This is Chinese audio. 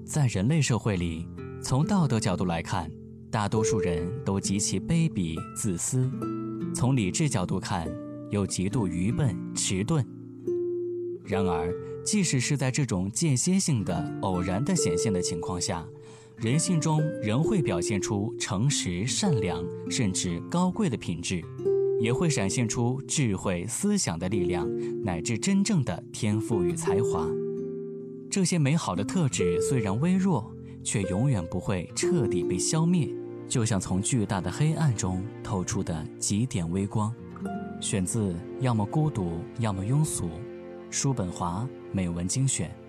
在人类社会里，从道德角度来看，大多数人都极其卑鄙自私；从理智角度看，又极度愚笨迟钝。然而，即使是在这种间歇性的偶然的显现的情况下，人性中仍会表现出诚实善良甚至高贵的品质，也会闪现出智慧思想的力量，乃至真正的天赋与才华。这些美好的特质虽然微弱，却永远不会彻底被消灭，就像从巨大的黑暗中透出的几点微光。选自要么孤独要么庸俗，叔本华美文精选。